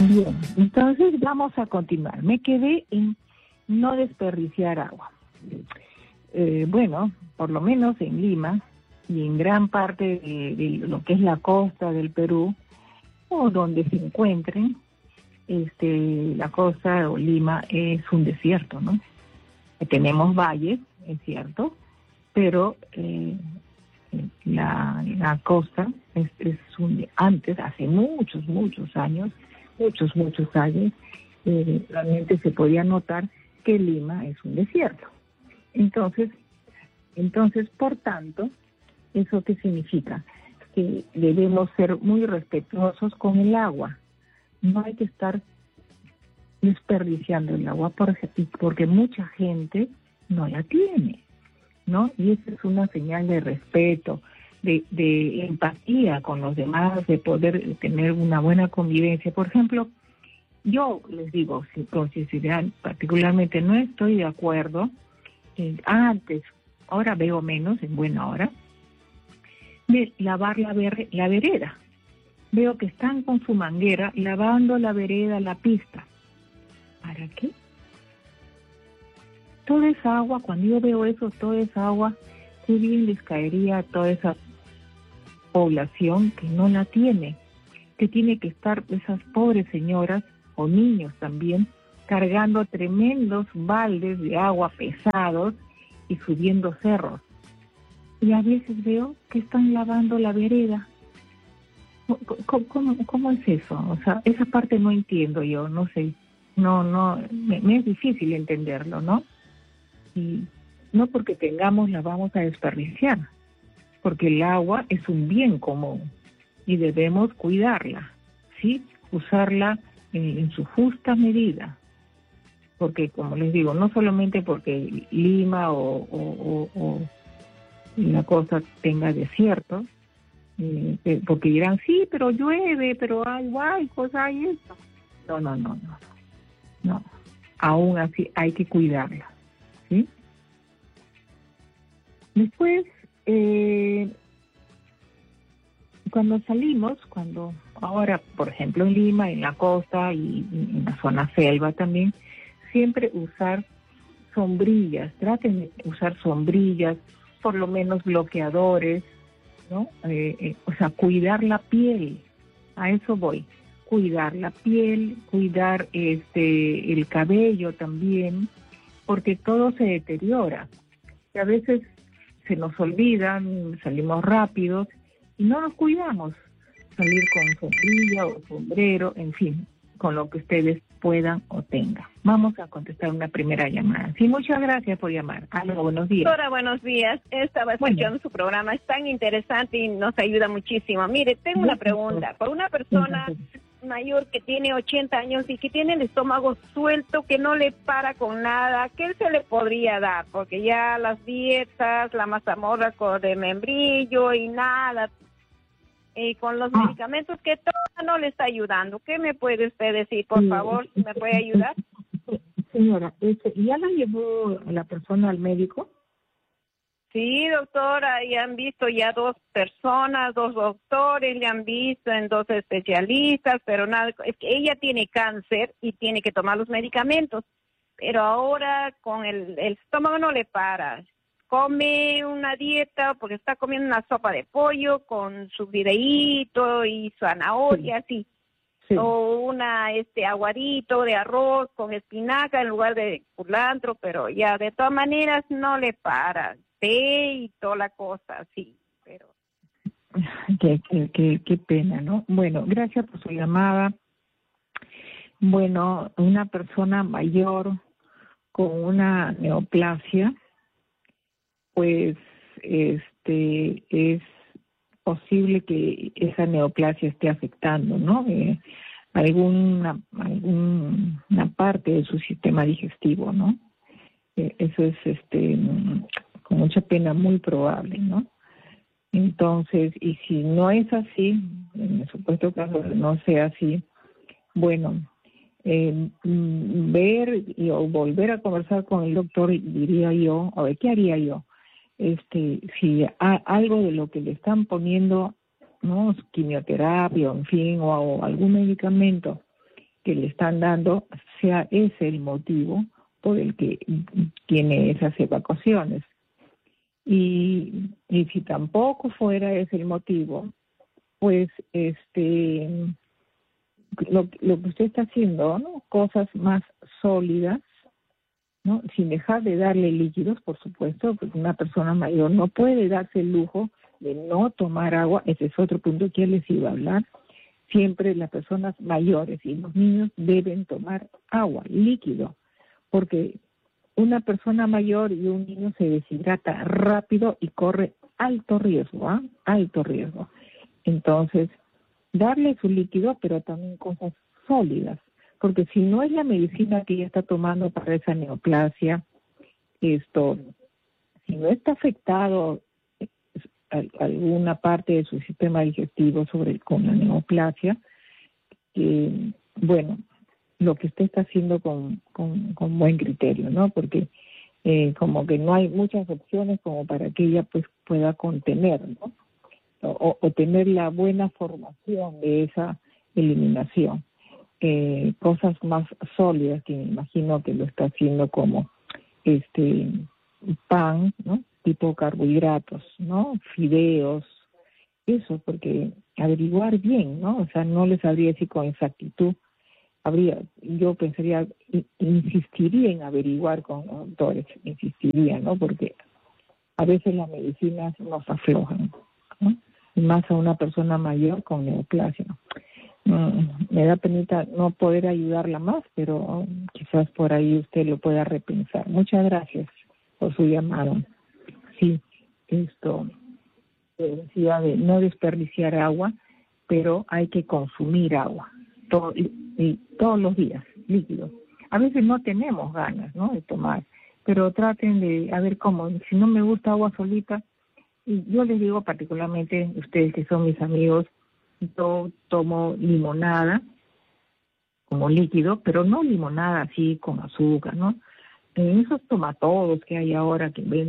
Bien, entonces vamos a continuar. Me quedé en no desperdiciar agua. Bueno, por lo menos en Lima y en gran parte de lo que es la costa del Perú, o donde se encuentren, la costa o Lima es un desierto, ¿no? Tenemos valles, es cierto, pero la costa antes, hace muchos años, realmente se podía notar que Lima es un desierto. Entonces, por tanto, ¿eso qué significa? Que debemos ser muy respetuosos con el agua. No hay que estar desperdiciando el agua porque mucha gente no la tiene, ¿no? Y esa es una señal de respeto, de empatía con los demás, de poder tener una buena convivencia. Por ejemplo, yo les digo, con sinceridad, particularmente no estoy de acuerdo, antes, ahora veo menos, en buena hora, de lavar la vereda. Veo que están con su manguera lavando la vereda, la pista. ¿Para qué? Toda esa agua, cuando yo veo eso, toda esa agua, qué bien les caería a toda esa población que no la tiene, que tiene que estar esas pobres señoras, o niños también, cargando tremendos baldes de agua pesados y subiendo cerros. Y a veces veo que están lavando la vereda. ¿Cómo es eso? O sea, esa parte no entiendo yo, no sé. Me es difícil entenderlo, ¿no? Y no porque tengamos la vamos a desperdiciar, porque el agua es un bien común y debemos cuidarla, ¿sí? Usarla en su justa medida, porque como les digo, no solamente porque Lima o la costa tenga desierto, porque dirán, sí, pero llueve, pero hay huaicos, hay esto. No, aún así hay que cuidarla, ¿sí? Después, cuando ahora, por ejemplo, en Lima, en la costa y en la zona selva también, siempre usar sombrillas, traten de usar sombrillas, por lo menos bloqueadores, ¿no? O sea, cuidar la piel, a eso voy, cuidar la piel, cuidar el cabello también, porque todo se deteriora. Y a veces se nos olvidan, salimos rápidos y no nos cuidamos. Salir con sombrilla o sombrero, en fin, con lo que ustedes puedan o tengan. Vamos a contestar una primera llamada. Sí, muchas gracias por llamar. Aló, buenos días. Doctora, buenos días. Estaba escuchando su programa. Es tan interesante y nos ayuda muchísimo. Mire, tengo una pregunta. Por una persona mayor que tiene 80 años y que tiene el estómago suelto, que no le para con nada, ¿qué se le podría dar? Porque ya las dietas, la mazamorra de membrillo y nada, con los medicamentos que todo no le está ayudando. ¿Qué me puede usted decir, por favor? ¿Me puede ayudar? Señora, ¿ya la llevó la persona al médico? Sí, doctora, y han visto ya 2 personas, 2 doctores, le han visto en 2 especialistas, pero nada, es que ella tiene cáncer y tiene que tomar los medicamentos, pero ahora con el estómago no le para. Come una dieta porque está comiendo una sopa de pollo con su fideíto y zanahoria, así. Sí. O una aguadito de arroz con espinaca en lugar de culantro, pero ya de todas maneras no le para. Té y toda la cosa, sí, pero... Qué pena, ¿no? Bueno, gracias por su llamada. Bueno, una persona mayor con una neoplasia, pues es posible que esa neoplasia esté afectando, ¿no? Alguna parte de su sistema digestivo, ¿no? Eso es con mucha pena muy probable, ¿no? Entonces, y si no es así, en el supuesto caso de no sea así, bueno, ver o volver a conversar con el doctor, diría yo, a ver, ¿qué haría yo? Si algo de lo que le están poniendo, ¿no? Quimioterapia, en fin, o algún medicamento, que le están dando sea ese el motivo por el que tiene esas evacuaciones. Y si tampoco fuera ese el motivo, pues lo que usted está haciendo, ¿no? Cosas más sólidas, ¿no? Sin dejar de darle líquidos, por supuesto, porque una persona mayor no puede darse el lujo de no tomar agua. Ese es otro punto que les iba a hablar. Siempre las personas mayores y los niños deben tomar agua, líquido, porque una persona mayor y un niño se deshidrata rápido y corre alto riesgo, alto riesgo. Entonces, darle su líquido, pero también cosas sólidas, porque si no es la medicina que ella está tomando para esa neoplasia, si no está afectado alguna parte de su sistema digestivo con la neoplasia, bueno, lo que usted está haciendo con buen criterio, ¿no? Porque como que no hay muchas opciones como para que ella pues pueda contener, ¿no? O tener la buena formación de esa eliminación. Cosas más sólidas, que me imagino que lo está haciendo, como pan, ¿no? Tipo carbohidratos, ¿no? Fideos, eso, porque averiguar bien, ¿no? O sea, no les sabría decir con exactitud. Yo pensaría, insistiría en averiguar con doctores, insistiría, ¿no? Porque a veces las medicinas nos aflojan, ¿no? Y más a una persona mayor con neoplasia. Me da penita no poder ayudarla más, pero quizás por ahí usted lo pueda repensar. Muchas gracias por su llamado. Sí, decía de no desperdiciar agua, pero hay que consumir agua y todos los días, líquidos. A veces no tenemos ganas, ¿no?, de tomar, pero traten de, a ver cómo, si no me gusta agua solita, y yo les digo particularmente, ustedes que son mis amigos, yo tomo limonada como líquido, pero no limonada así con azúcar, ¿no? En esos tomatodos que hay ahora que ven